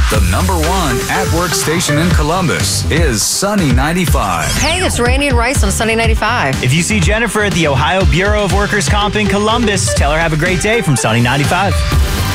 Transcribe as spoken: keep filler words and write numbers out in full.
The number one at-work station in Columbus is Sunny ninety-five. Hey, it's Randy and Rice on Sunny ninety-five. If you see Jennifer at the Ohio Bureau of Workers' Comp in Columbus, tell her have a great day from Sunny ninety-five.